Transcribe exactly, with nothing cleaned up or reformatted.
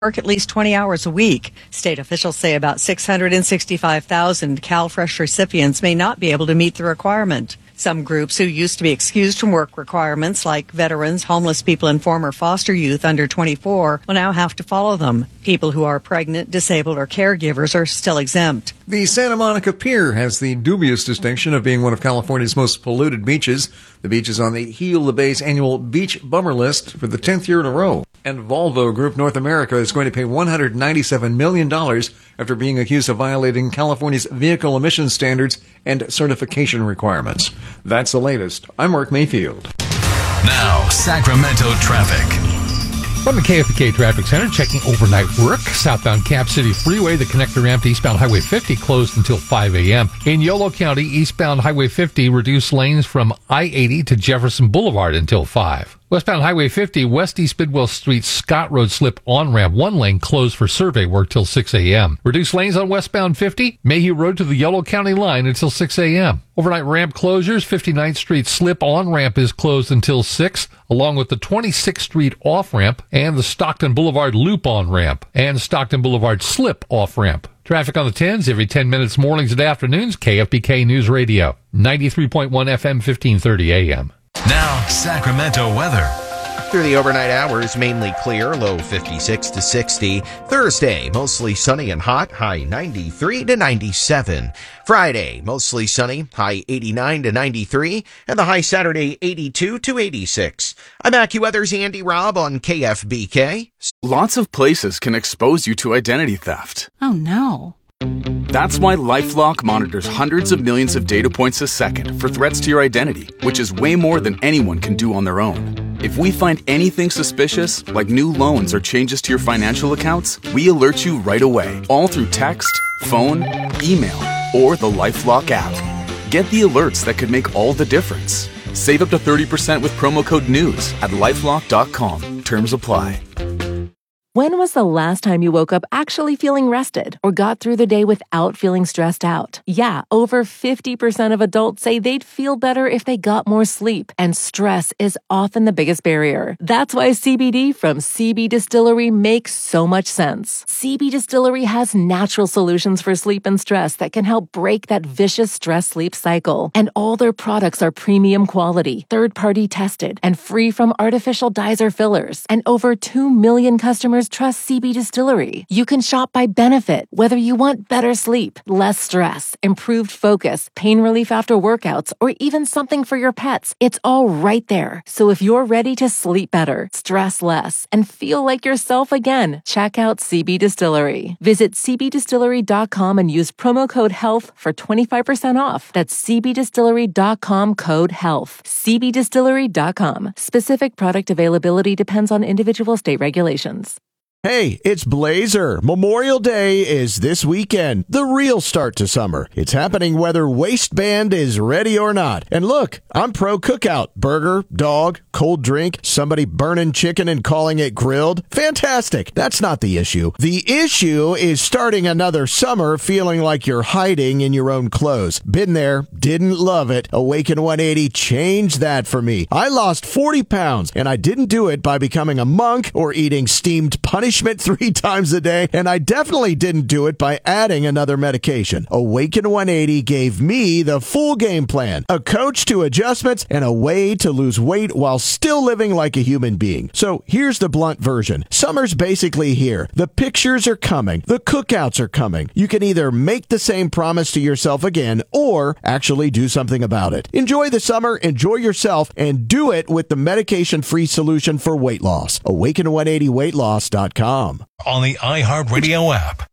work at least twenty hours a week. State officials say about six hundred sixty-five thousand CalFresh recipients may not be able to meet the requirement. Some groups who used to be excused from work requirements, like veterans, homeless people, and former foster youth under twenty-four, will now have to follow them. People who are pregnant, disabled, or caregivers are still exempt. The Santa Monica Pier has the dubious distinction of being one of California's most polluted beaches. The beach is on the Heal the Bay's annual Beach Bummer List for the tenth year in a row. And Volvo Group North America is going to pay one hundred ninety-seven million dollars after being accused of violating California's vehicle emissions standards and certification requirements. That's the latest. I'm Mark Mayfield. Now, Sacramento traffic. From the K F B K Traffic Center, checking overnight work. Southbound Cap City Freeway, the connector ramp to eastbound Highway fifty closed until five a.m. In Yolo County, eastbound Highway fifty reduced lanes from I eighty to Jefferson Boulevard until five. Westbound Highway fifty, West East Bidwell Street, Scott Road slip on-ramp, one lane closed for survey work till six a.m. Reduced lanes on westbound fifty, Mayhew Road to the Yolo County line until six a.m. Overnight ramp closures, fifty-ninth Street slip on-ramp is closed until six, along with the twenty-sixth Street off-ramp and the Stockton Boulevard loop on-ramp and Stockton Boulevard slip off-ramp. Traffic on the tens every ten minutes, mornings and afternoons. K F B K News Radio, ninety-three point one F M, fifteen thirty A M. Now, Sacramento weather. Through the overnight hours, mainly clear, low fifty-six to sixty. Thursday, mostly sunny and hot, high ninety-three to ninety-seven. Friday, mostly sunny, high eighty-nine to ninety-three. And the high Saturday, eighty-two to eighty-six. I'm AccuWeather's Andy Robb on K F B K. Lots of places can expose you to identity theft. Oh, no. That's why LifeLock monitors hundreds of millions of data points a second for threats to your identity, which is way more than anyone can do on their own. If we find anything suspicious, like new loans or changes to your financial accounts, we alert you right away, all through text, phone, email, or the LifeLock app. Get the alerts that could make all the difference. Save up to thirty percent with promo code NEWS at lifelock dot com. Terms apply. When was the last time you woke up actually feeling rested or got through the day without feeling stressed out? Yeah, over fifty percent of adults say they'd feel better if they got more sleep, and stress is often the biggest barrier. That's why C B D from C B Distillery makes so much sense. C B Distillery has natural solutions for sleep and stress that can help break that vicious stress-sleep cycle. And all their products are premium quality, third-party tested, and free from artificial dyes or fillers. And over two million customers trust C B Distillery. You can shop by benefit, whether you want better sleep, less stress, improved focus, pain relief after workouts, or even something for your pets. It's all right there. So if you're ready to sleep better, stress less, and feel like yourself again, check out C B Distillery. Visit c b distillery dot com and use promo code HEALTH for twenty-five percent off. That's c b distillery dot com, code HEALTH. c b distillery dot com. Specific product availability depends on individual state regulations. Hey, it's Blazer. Memorial Day is this weekend, the real start to summer. It's happening whether waistband is ready or not. And look, I'm pro cookout. Burger, dog, cold drink, somebody burning chicken and calling it grilled. Fantastic. That's not the issue. The issue is starting another summer feeling like you're hiding in your own clothes. Been there, didn't love it. Awaken one eighty changed that for me. I lost forty pounds, and I didn't do it by becoming a monk or eating steamed punishment three times a day, and I definitely didn't do it by adding another medication. Awaken one eighty gave me the full game plan, a coach to adjustments, and a way to lose weight while still living like a human being. So here's the blunt version. Summer's basically here. The pictures are coming. The cookouts are coming. You can either make the same promise to yourself again or actually do something about it. Enjoy the summer, enjoy yourself, and do it with the medication-free solution for weight loss. awaken one eighty weight loss dot com. On the iHeartRadio app,